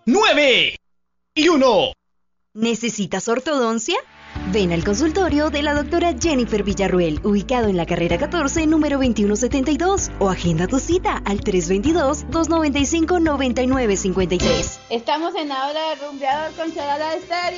9 y 1. ¿Necesitas ortodoncia? Ven al consultorio de la doctora Jennifer Villarruel, ubicado en la carrera 14, número 2172, o agenda tu cita al 322-295-9953. Estamos en la hora de rumbeador con Charala Estéreo.